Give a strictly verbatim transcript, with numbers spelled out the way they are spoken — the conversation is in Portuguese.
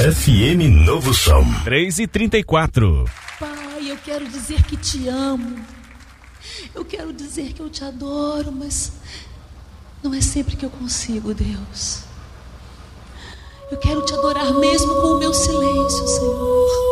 F M Novo Som. três e trinta e quatro. Pai, eu quero dizer que te amo. Eu quero dizer que eu te adoro, mas não é sempre que eu consigo, Deus. Eu quero te adorar mesmo com o meu silêncio, Senhor.